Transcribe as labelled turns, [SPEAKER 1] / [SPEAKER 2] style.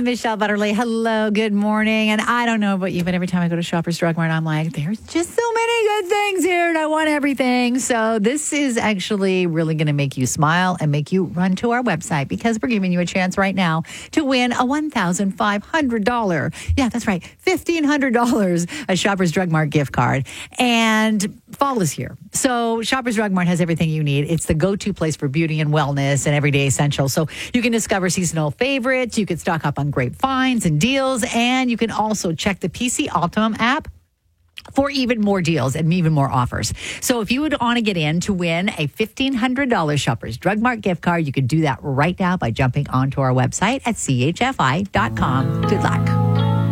[SPEAKER 1] I'm Michelle Butterly. Hello, good morning. And I don't know about you, but every time I go to Shoppers Drug Mart, I'm like, there's just so many good things here and I want everything. So this is actually really going to make you smile and make you run to our website because we're giving you a chance right now to win a $1,500. Yeah, that's right. $1,500, a Shoppers Drug Mart gift card. And fall is here. So Shoppers Drug Mart has everything you need. It's the go-to place for beauty and wellness and everyday essentials. So you can discover seasonal favorites. You can stock up on great finds and deals. And you can also check the PC Optimum app for even more deals and even more offers. So if you would want to get in to win a $1,500 Shoppers Drug Mart gift card, you can do that right now by jumping onto our website at chfi.com. Good luck.